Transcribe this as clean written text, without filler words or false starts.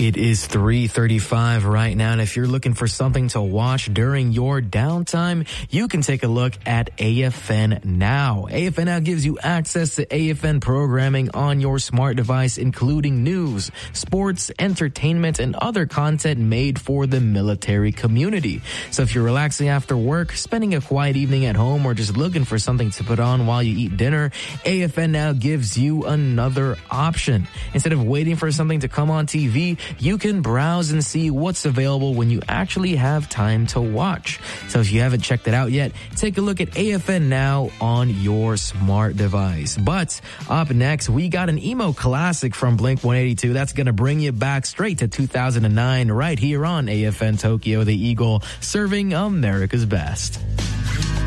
It is 3:35 right now, and if you're looking for something to watch during your downtime, you can take a look at AFN Now. AFN Now gives you access to AFN programming on your smart device, including news, sports, entertainment, and other content made for the military community. So if you're relaxing after work, spending a quiet evening at home, or just looking for something to put on while you eat dinner, AFN Now gives you another option. Instead of waiting for something to come on TV, you can browse and see what's available when you actually have time to watch. So if you haven't checked it out yet, take a look at AFN Now on your smart device. But up next, we got an emo classic from Blink-182 that's going to bring you back straight to 2009 right here on AFN Tokyo, the Eagle, serving America's best.